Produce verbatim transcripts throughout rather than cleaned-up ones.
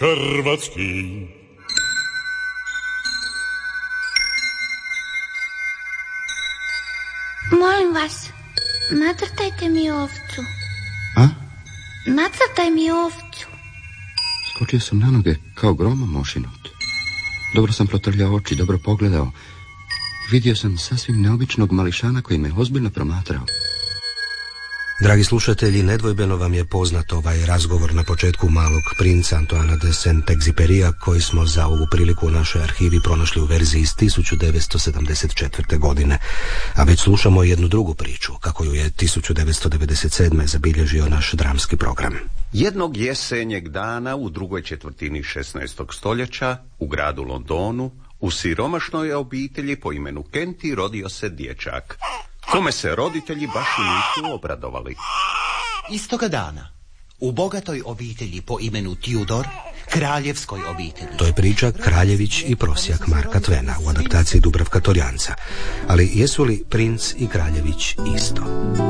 hrvatski. Molim vas, nacrtajte mi ovcu. A? Nacrtaj mi ovcu. Skočio sam na noge kao gromom ošinut. Dobro sam protrljao oči, dobro pogledao. Vidio sam sasvim neobičnog mališana koji me ozbiljno promatrao. Dragi slušatelji, nedvojbeno vam je poznat ovaj razgovor na početku Malog princa Antoana de Saint-Exupéryja koji smo za ovu priliku u našoj arhivi pronašli u verziji iz tisuću devetsto sedamdeset četvrte. godine. A već slušamo jednu drugu priču, kako ju je tisuću devetsto devedeset sedme. zabilježio naš dramski program. Jednog jesenjeg dana u drugoj četvrtini šesnaestog stoljeća u gradu Londonu u siromašnoj obitelji po imenu Kenty rodio se dječak, kome se roditelji baš i nisu obradovali. Istoga dana, u bogatoj obitelji po imenu Tudor, kraljevskoj obitelji. To je priča Kraljević i prosjak Marka Tvena u adaptaciji Dubravka Torjanca. Ali jesu li princ i Kraljević isto?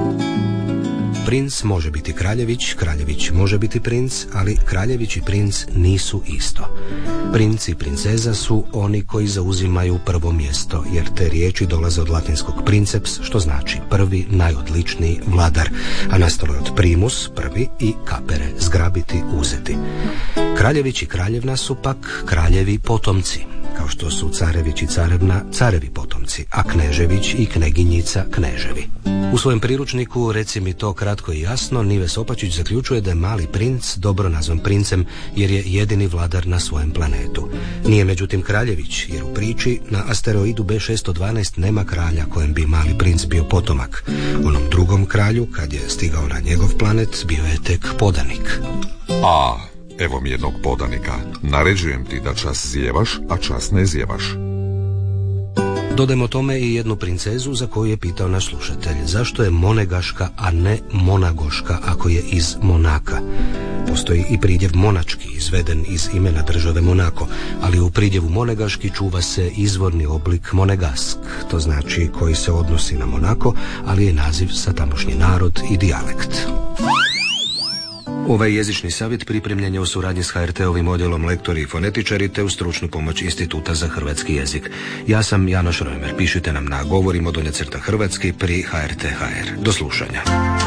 Princ može biti Kraljević, Kraljević može biti princ, ali Kraljević i princ nisu isto. Princ i princeza su oni koji zauzimaju prvo mjesto, jer te riječi dolaze od latinskog princeps, što znači prvi, najodličniji vladar, a nastalo je od primus, prvi, i capere, zgrabiti, uzeti. Kraljević i kraljevna su pak kraljevi potomci, kao što su carević i carevna carevi potomci, a knežević i kneginjica kneževi. U svojem priručniku Reci mi to kratko i jasno, Nives Opačić zaključuje da je mali princ dobro nazvan princem jer je jedini vladar na svojem planetu. Nije međutim Kraljević, jer u priči na asteroidu B šesto dvanaest nema kralja kojem bi mali princ bio potomak. Onom drugom kralju, kad je stigao na njegov planet, bio je tek podanik. A, evo mi jednog podanika. Naređujem ti da čas zjevaš, a čas ne zjevaš. Dodajmo tome i jednu princezu za koju je pitao naš slušatelj. Zašto je Monegaška, a ne Monagoška ako je iz Monaka? Postoji i pridjev monački, izveden iz imena države Monako, ali u pridjevu monegaški čuva se izvorni oblik monegask, to znači koji se odnosi na Monako, ali je naziv za tamošnji narod i dijalekt. Ovaj jezični savjet pripremljen je u suradnji s H R T-ovim odjelom lektori i fonetičari te u stručnu pomoć Instituta za hrvatski jezik. Ja sam Janoš Rojmer. Pišite nam na govorimo donja crta hrvatski pri H R T H R. Do slušanja.